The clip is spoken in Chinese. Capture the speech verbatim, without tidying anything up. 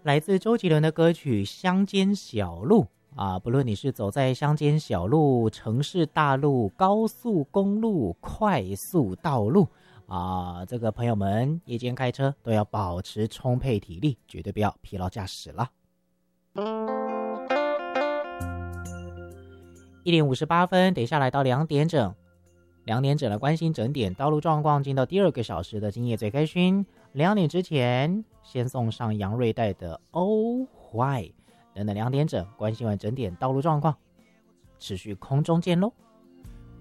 来自周杰伦的歌曲《乡间小路》啊，不论你是走在乡间小路、城市大路、高速公路、快速道路啊，这个朋友们夜间开车都要保持充沛体力，绝对不要疲劳驾驶了。一点五十八分，等一下来到两点整，两点整的关心整点道路状况，进到第二个小时的今夜最开心。两点之前，先送上杨瑞代的 Oh Why， 等等两点整关心完整点道路状况，持续空中见喽。